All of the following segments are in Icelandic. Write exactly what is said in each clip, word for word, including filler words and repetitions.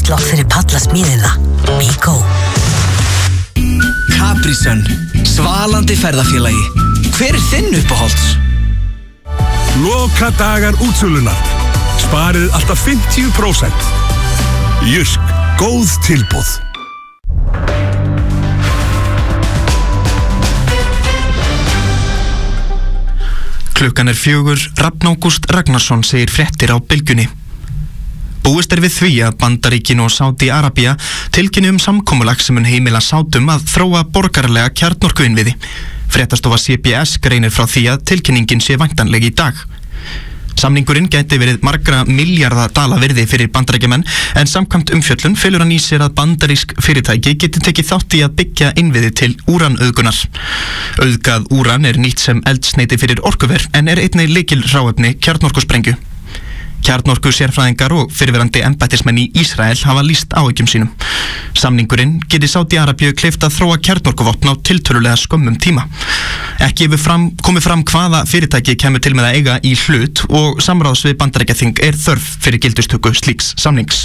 Íslokk fyrir pallasmíðina. Bíkó. Capri Sun, svalandi ferðafélagi. Hver er þinn uppáhalds? Loka dagar útsölunar. Sparið alltaf fimmtíu prósent. Jysk, góð tilboð. Klukkan er fjögur, Rafn Ágúst Ragnarsson segir fréttir á Bylgjunni. Búist er við því að Bandaríkin og Sádi-Arabía tilkynni um samkomulag sem mun heimila Sátum að þróa borgaralega kjarnorkuinnviði. Fréttastofa C B S greinir frá því að tilkynningin sé væntanleg í dag. Samningurinn gæti verið margra milljarða dala virði fyrir Bandaríkjamenn, en samkvæmt umfjöllun felur hann í sér að bandarísk fyrirtæki geti tekið þátt í að byggja innviði til úranauðgunar. Auðgað úran er nýtt sem eldsneyti fyrir orkuver en er einnig lykilhráefni kjarnorkusprengju. Kjarnorku sérfræðingar og fyrirverandi embættismenn í Ísrael hafa lýst áhyggjum sínum. Samningurinn geti Sádi-Arabíu kleift að þróa kjarnorkuvopn á tiltölulega skömmum tíma. Ekki hefur fram, komið fram hvaða fyrirtæki kemur til með að eiga í hlut og samráðs við Bandaríkjaþing er þörf fyrir gildistöku slíks samnings.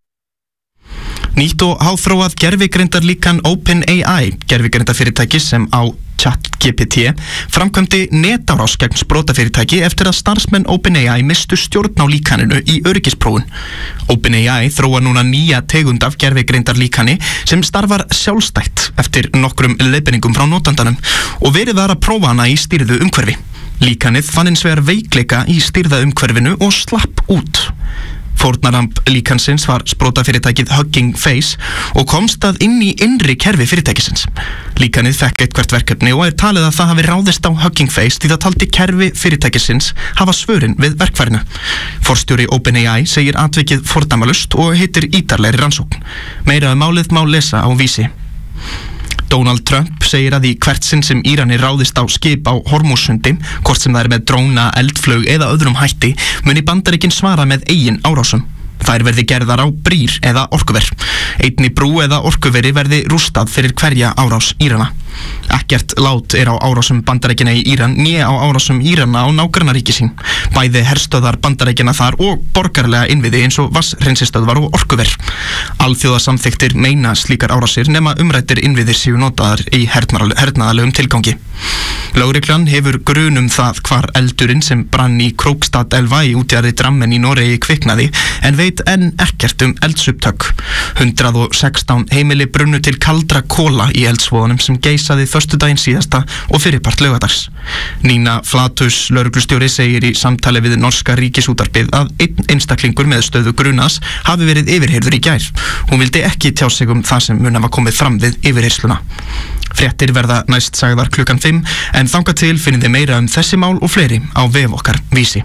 Nýtt og háþróað gervigreindarlíkan OpenAI, gervigreindarfyrirtæki sem á ChatGPT, framkvæmdi netárás gegn sprotafyrirtæki eftir að starfsmenn OpenAI mistu stjórn á líkaninu í öryggisprófun. OpenAI þróa núna nýja tegund af gervigreindarlíkani sem starfar sjálfstætt eftir nokkrum leiðbeiningum frá notandanum og verið var að prófa hana í stýrðu umhverfi. Líkanið fann hins vegar veikleika í stýrða umhverfinu og slapp út. Fórnaramb líkansins var sprotafyrirtækið Hugging Face og komst að inn í innri kerfi fyrirtækisins. Líkanið fekk eitthvert verkefni og er talið að það hafi ráðist á Hugging Face því það taldi kerfi fyrirtækisins hafa svörin við verkfærinu. Forstjóri OpenAI segir atvikið fordæmalust og heitir ítarlegri rannsókn. Meira um málið má lesa á Vísi. Donald Trump segir að í hvert sinn sem Írani ráðist á skip á Hormússundi, hvort sem það er með dróna, eldflaug eða öðrum hætti, muni Bandaríkin svara með eigin árásum. Þær verði gerðar á brýr eða orkuver. Einni brú eða orkuveri verði rústað fyrir hverja árás Írana. Ekkert lát er á árásum Bandaríkjanna í Íran né á árásum Írana á nágrannaríki sín. Bæði herstöðvar Bandaríkjanna þar og borgarlega innviði eins og vatnsrensistöðvar og orkuver. Alþjóðasamþykktir meina slíkar árásir nema umræddir innviðir séu notaðar í hernaðarlegum tilgangi. Lögreglan hefur grun um það hvar eldurinn sem brann í Krókstad-Elva í útjaðri Drammen í Noregi kviknaði, en veit enn ekkert um eldsupptök. hundrað og sextán heimili brunnu til kaldra kola í eldsvoðunum sem geisaði föstudaginn síðasta og fyrirpart laugardags. Nína Flatus lögreglustjóri segir í samtali við norska ríkisútvarpið að einn einstaklingur með stöðu grunas hafi verið yfirheyrður í gær. Hún vildi ekki tjá sig um það sem mun hafa komið fram við yfirheyrsluna. Fréttir verða næst sagðar klukkan fimm, en þangað til finnið þið meira um þessi mál og fleiri á vef okkar Vísi.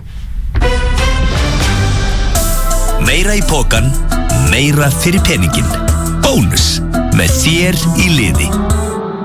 Meira í pokan, meira fyrir peningin. Bónus með þér í liði.